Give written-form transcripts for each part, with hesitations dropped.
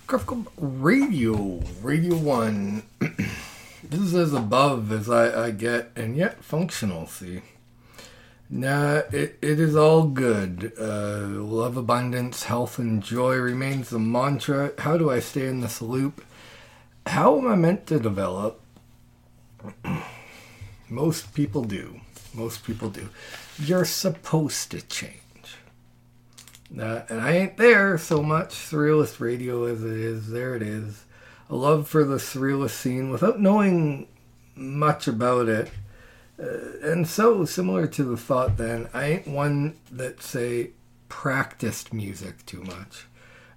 Graphical Radio 1. This is as above as I get, and yet functional, see. Nah, it is all good. Love, abundance, health, and joy remains the mantra. How do I stay in this loop? How am I meant to develop? Most people do. You're supposed to change. And I ain't there so much. Surrealist radio as it is. There it is. A love for the surrealist scene without knowing much about it. And so, similar to the thought then, I ain't one that, say, practiced music too much.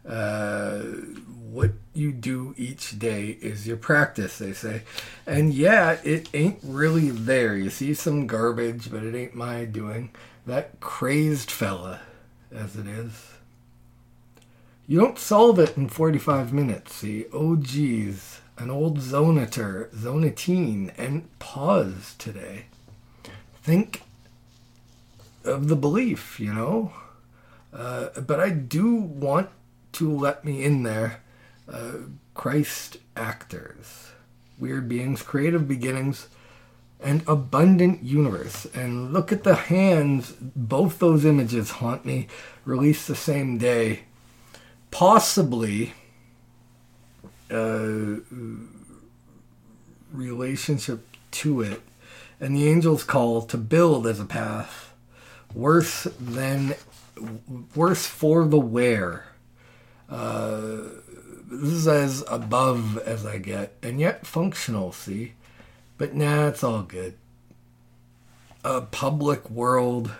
What you do each day is your practice, they say. And yeah, it ain't really there. You see some garbage, but it ain't my doing. That crazed fella, as it is. You don't solve it in 45 minutes, see. Oh, geez. An old zonatine, and pause today. Think of the belief, you know? But I do want to let me in there. Christ actors, weird beings, creative beginnings, and abundant universe. And look at the hands. Both those images haunt me. Released the same day. Possibly relationship to it. And the angel's call to build as a path. Worse for the wear. This is as above as I get, and yet functional, see? But nah, it's all good. A public world.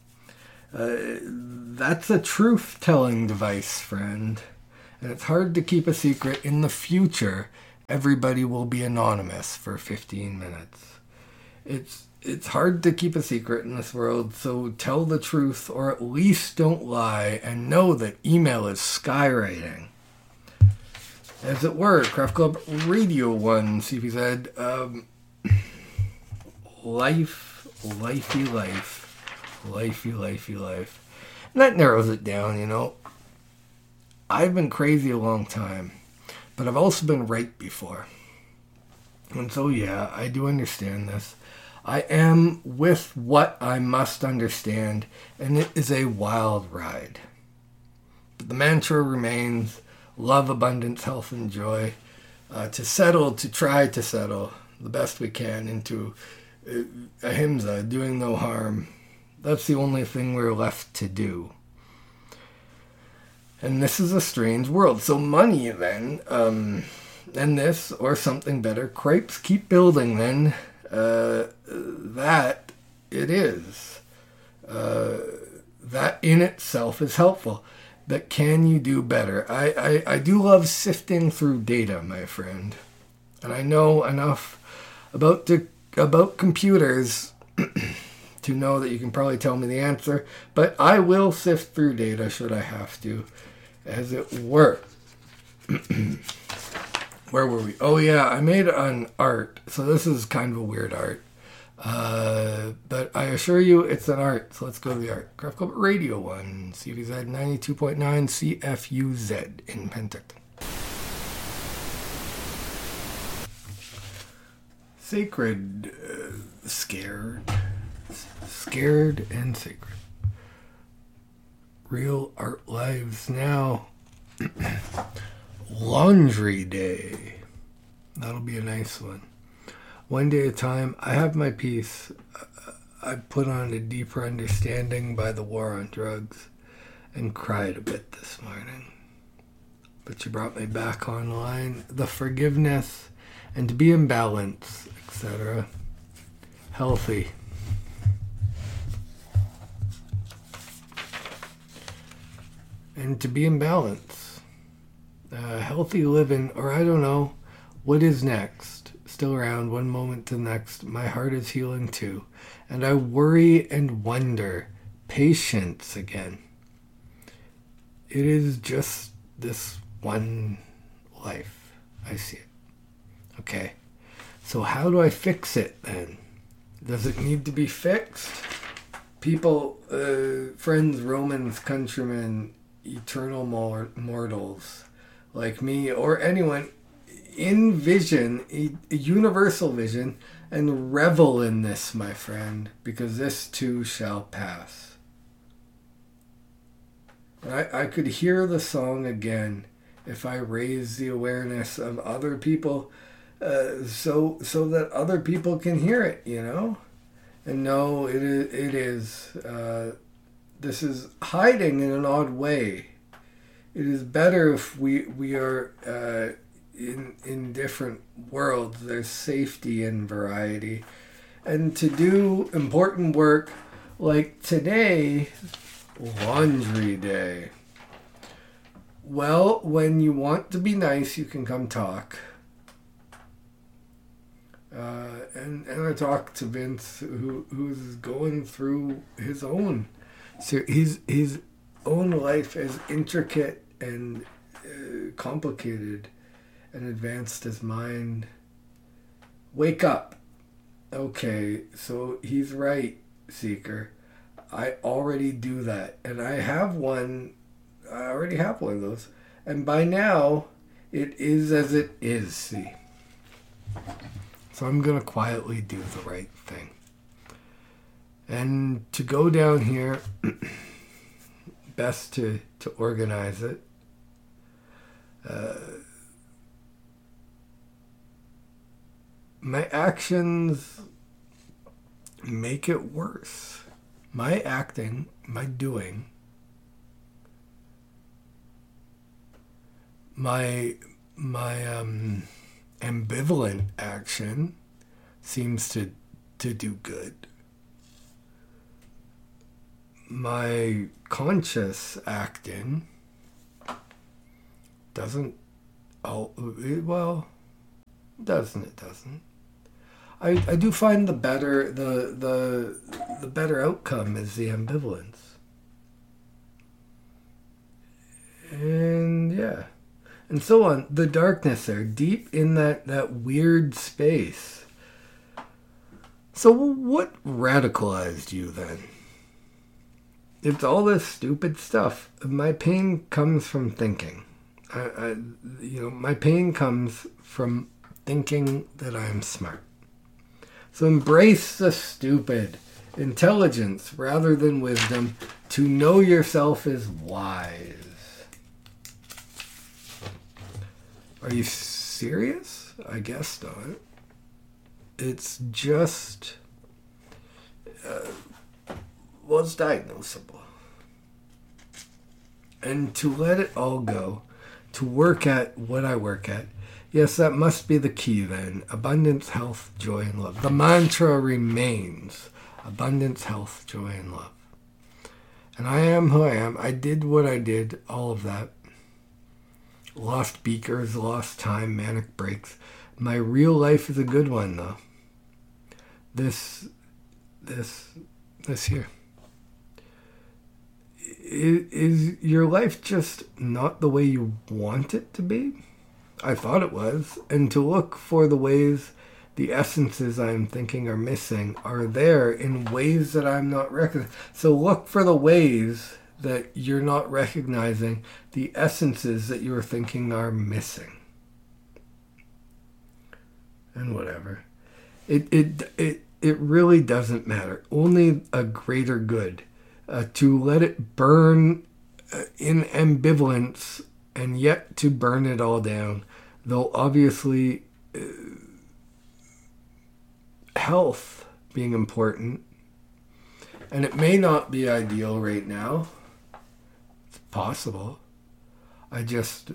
That's a truth-telling device, friend. And it's hard to keep a secret. In the future, everybody will be anonymous for 15 minutes. It's hard to keep a secret in this world, so tell the truth, or at least don't lie, and know that email is skywriting. As it were, Craft Club Radio 1, CPZ, lifey life. And that narrows it down, you know. I've been crazy a long time, but I've also been right before. And so, yeah, I do understand this. I am with what I must understand, and it is a wild ride. But the mantra remains love, abundance, health, and joy. To try to settle the best we can into ahimsa, doing no harm. That's the only thing we're left to do. And this is a strange world. So money, then, and this, or something better, crepes keep building, then. That it is. That in itself is helpful. But can you do better? I do love sifting through data, my friend. And I know enough about computers to know that you can probably tell me the answer. But I will sift through data should I have to, as it were. Where were we? Oh, yeah, I made an art. So this is kind of a weird art. But I assure you it's an art. So let's go to the art. Craft Club Radio 1, CVZ 92.9 CFUZ in Penticton. Sacred, scared and sacred. Real art lives now. Laundry day. That'll be a nice one. One day at a time. I have my piece. I put on a deeper understanding by the war on drugs and cried a bit this morning. But you brought me back online. The forgiveness and to be in balance, etc. Healthy. And to be in balance. Healthy living, or I don't know, what is next? Still around, one moment to the next. My heart is healing too. And I worry and wonder. Patience again. It is just this one life. I see it. Okay. So how do I fix it then? Does it need to be fixed? People, friends, Romans, countrymen, eternal mortals. like me or anyone, envision a universal vision and revel in this, my friend, because this too shall pass. I could hear the song again if I raise the awareness of other people, so that other people can hear it, and know it is this is hiding in an odd way. It is better if we are in different worlds. There's safety and variety, and to do important work like today, laundry day. Well, when you want to be nice, you can come talk. And I talked to Vince, who's going through his own. So his own life is intricate and complicated and advanced as mine. Wake up. Okay, so he's right, Seeker. I already do that. And I already have one of those. And by now, it is as it is, see. So I'm going to quietly do the right thing. And to go down here, best to organize it. My actions make it worse. My acting, my doing, my ambivalent action seems to do good. My conscious acting doesn't. Doesn't. I do find the better outcome is the ambivalence. And yeah. And so on. The darkness there, deep in that weird space. So what radicalized you then? It's all this stupid stuff. My pain comes from thinking. My pain comes from thinking that I'm smart. So embrace the stupid. Intelligence rather than wisdom. To know yourself is wise. Are you serious? I guess not. It's just... it's diagnosable. And to let it all go, to work at what I work at, yes, that must be the key then. Abundance, health, joy, and love. The mantra remains abundance, health, joy, and love. And I am who I am. I did what I did, all of that. Lost beakers, lost time, manic breaks. My real life is a good one, though. This here. Is your life just not the way you want it to be? I thought it was. And to look for the ways the essences I'm thinking are missing are there in ways that I'm not recognizing. So look for the ways that you're not recognizing the essences that you're thinking are missing. And whatever. It really doesn't matter. Only a greater good. To let it burn in ambivalence and yet to burn it all down. Though obviously health being important. And it may not be ideal right now. It's possible. I just,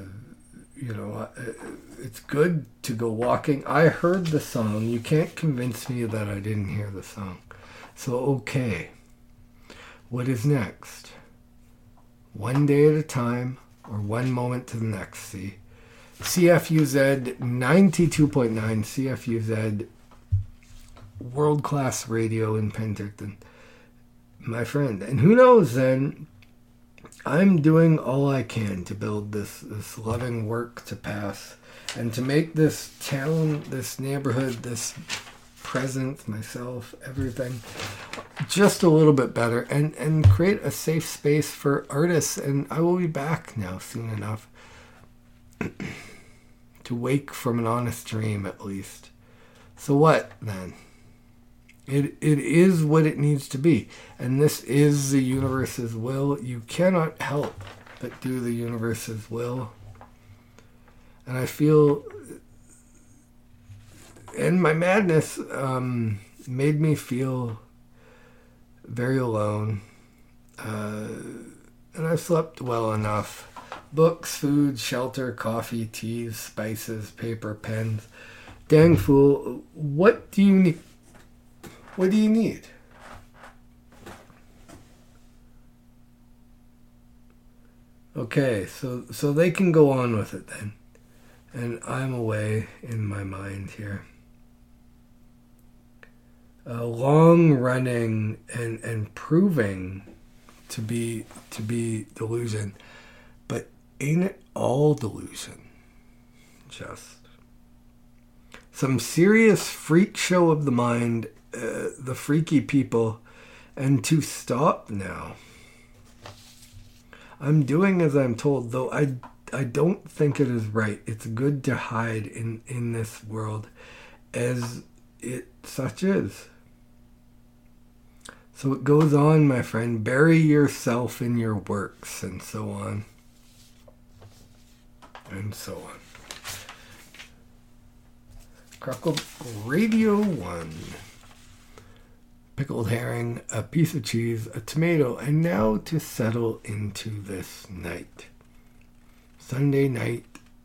it's good to go walking. I heard the song. You can't convince me that I didn't hear the song. So, okay. What is next? One day at a time or one moment to the next, see? CFUZ 92.9, CFUZ, world-class radio in Penticton. My friend. And who knows then, I'm doing all I can to build this loving work to pass and to make this town, this neighborhood, this presence, myself, everything, just a little bit better and create a safe space for artists. And I will be back now soon enough To wake from an honest dream, at least. So what, then? It is what it needs to be. And this is the universe's will. You cannot help but do the universe's will. And I feel... And my madness made me feel very alone. And I slept well enough. Books, food, shelter, coffee, teas, spices, paper, pens. Dang fool, what do you need? What do you need? Okay, so they can go on with it then. And I'm away in my mind here. Long running and proving to be delusion. But ain't it all delusion? Just some serious freak show of the mind, the freaky people, and to stop now. I'm doing as I'm told, though I don't think it is right. It's good to hide in this world as it such is. So it goes on, my friend. Bury yourself in your works, and so on. And so on. Cruckle Radio 1. Pickled herring, a piece of cheese, a tomato, and now to settle into this night. Sunday night,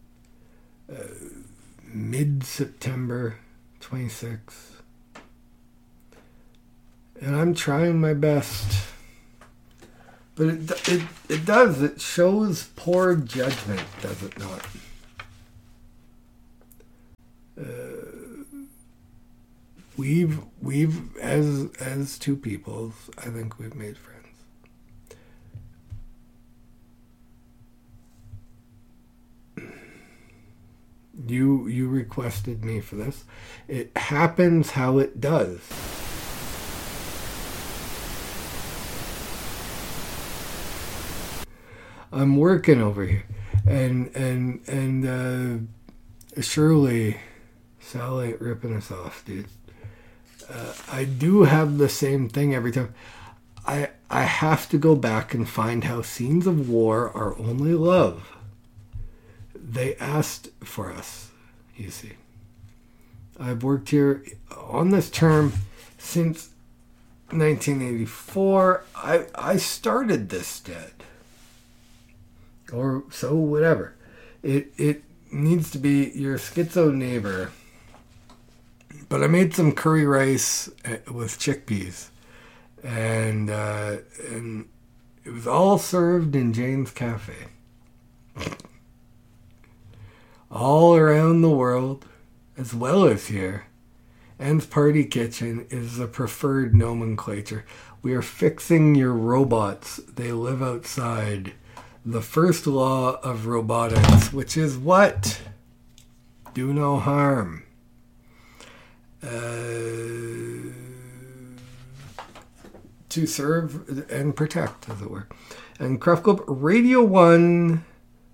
mid-September 26th. And I'm trying my best. But it does. It shows poor judgment, does it not? We've as two peoples, I think we've made friends. You requested me for this. It happens how it does. I'm working over here, and surely Sal ain't ripping us off, dude. I do have the same thing every time. I have to go back and find how scenes of war are only love. They asked for us, you see. I've worked here on this term since 1984. I started this dead. Or so, whatever. It needs to be your schizo neighbor. But I made some curry rice with chickpeas. And it was all served in Jane's Cafe. All around the world, as well as here, Anne's Party Kitchen is the preferred nomenclature. We are fixing your robots. They live outside. The first law of robotics, which is what? Do no harm. To serve and protect, as it were. And Craft Club Radio 1...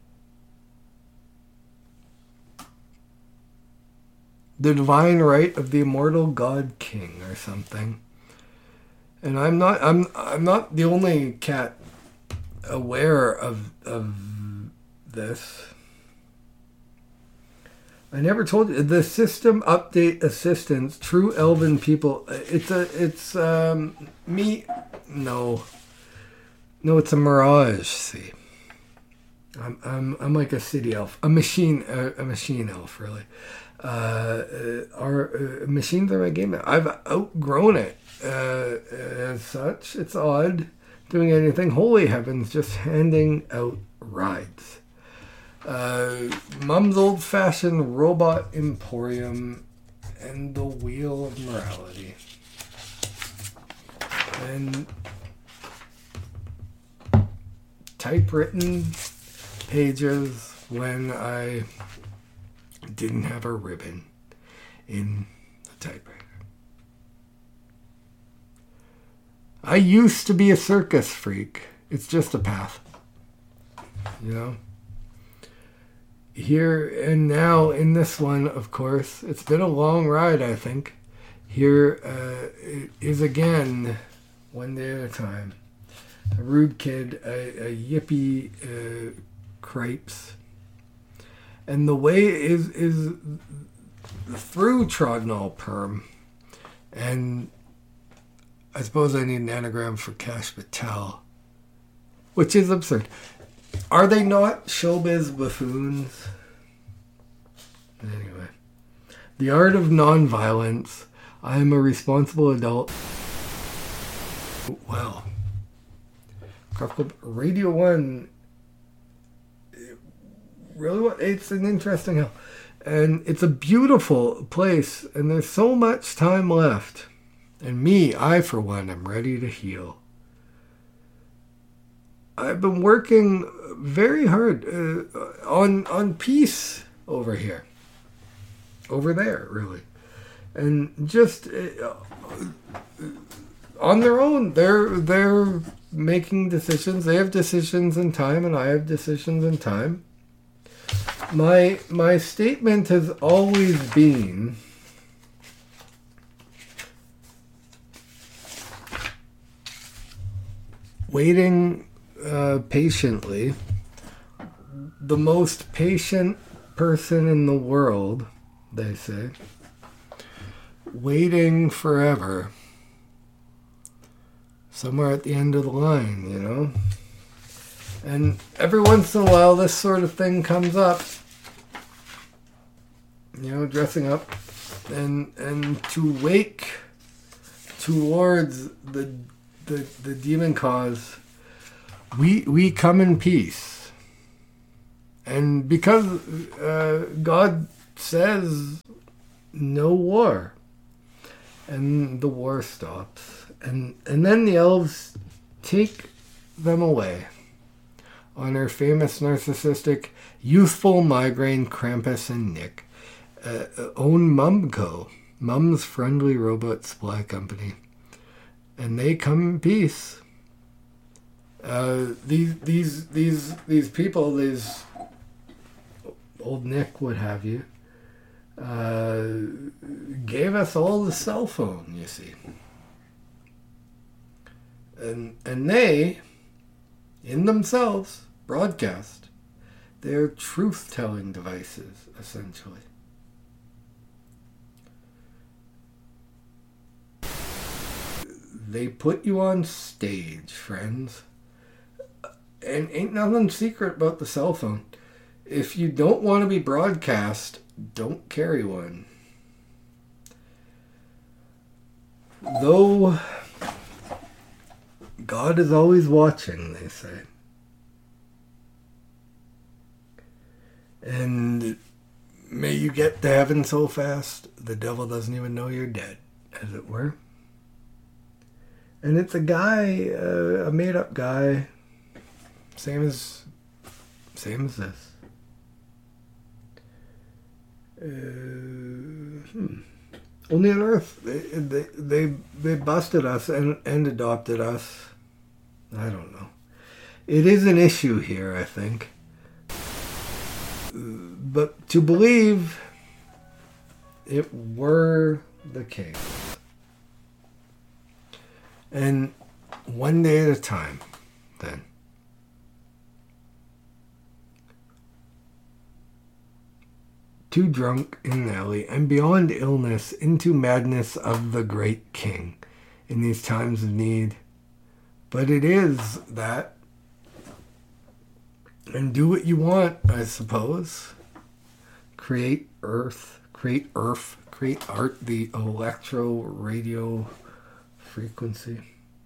The divine right of the immortal God King or something. And I'm not the only cat aware of this. I never told you the system update assistance. True Elven people. It's me. No, it's a mirage. See, I'm like a city elf, a machine elf, really. Our machines are my game. I've outgrown it. As such, it's odd doing anything. Holy heavens, just handing out rides. Mum's old-fashioned robot emporium and the wheel of morality. And typewritten pages when I didn't have a ribbon in the typewriter. I used to be a circus freak. It's just a path. You know? here and now in this one, of course, it's been a long ride, I think. Here it is again, one day at a time. A rude kid, a yippee cripes. And the way is through Trodnall Perm. And I suppose I need an anagram for Cash Patel, which is absurd. Are they not showbiz buffoons? Anyway. The art of nonviolence. I am a responsible adult. Well. Craft Club Radio 1. Really, it's an interesting hell. And it's a beautiful place. And there's so much time left. And me, I for one, am ready to heal. I've been working very hard on peace over here. Over there, really. And just on their own, they're making decisions. They have decisions in time, and I have decisions in time. My statement has always been waiting patiently. The most patient person in the world, they say. Waiting forever. Somewhere at the end of the line, you know? And every once in a while, this sort of thing comes up. You know, dressing up. And to wake towards the demon cause, we come in peace. And because God says no war, and the war stops, and then the elves take them away on their famous narcissistic youthful migraine Krampus and Nick own Mumco, Mum's friendly robot supply company, and they come in peace. These people, these old Nick, what have you, gave us all the cell phone, you see. And they, in themselves, broadcast. They're truth-telling devices, essentially. They put you on stage, friends. And ain't nothing secret about the cell phone. If you don't want to be broadcast, don't carry one. Though God is always watching, they say. And may you get to heaven so fast, the devil doesn't even know you're dead, as it were. And it's a guy, a made-up guy, same as this. Only on Earth, they busted us and adopted us. I don't know. It is an issue here, I think. But to believe it were the case. And one day at a time, then. Too drunk in an alley, and beyond illness, into madness of the great king in these times of need. But it is that. And do what you want, I suppose. Create art, the electro radio frequency.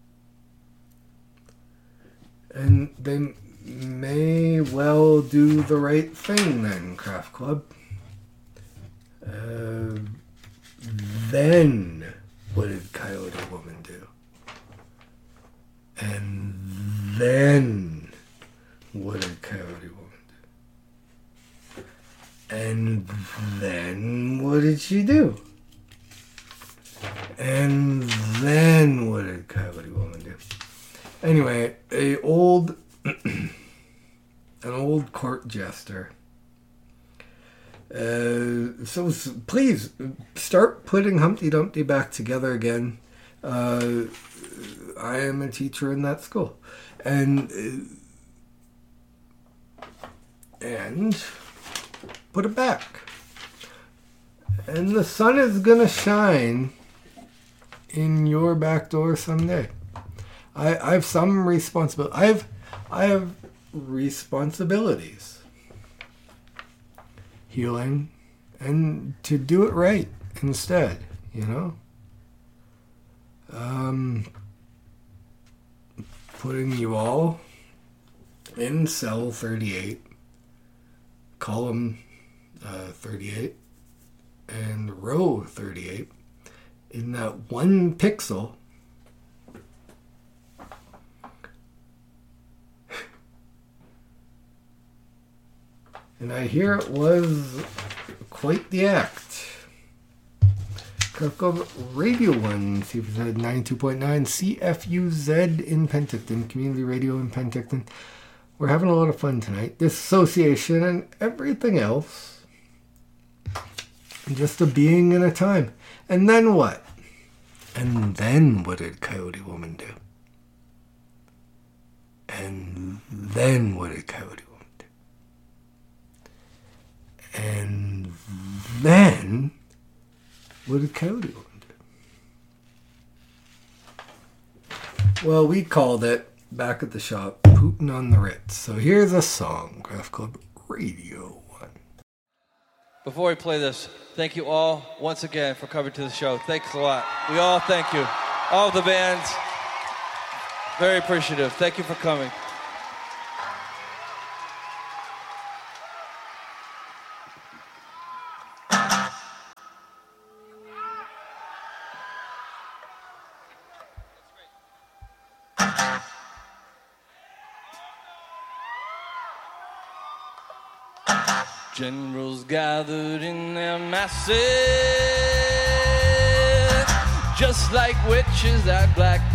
And they may well do the right thing then, Craft Club. Then what did Coyote Woman do? And then what did Coyote Woman do? And then what did she do? And then what did Coyote Woman do? Anyway, an old court jester Please start putting Humpty Dumpty back together again. I am a teacher in that school, and put it back. And the sun is gonna shine in your back door someday. I have some responsibility. I have responsibilities. Healing, and to do it right instead, putting you all in cell 38, column 38, and row 38 in that one pixel. And I hear it was quite the act. Craft Radio 1, CFZ 92.9, CFUZ in Penticton, Community Radio in Penticton. We're having a lot of fun tonight. This association and everything else. Just a being in a time. And then what? And then what did Coyote Woman do? And then what did Coyote Woman do? And then, what did Coyote Woman do? Well, we called it, back at the shop, Pootin' on the Ritz. So here's a song, Craft Club Radio 1. Before we play this, thank you all once again for coming to the show. Thanks a lot. We all thank you. All the bands, very appreciative. Thank you for coming. Generals gathered in their masses, just like witches at black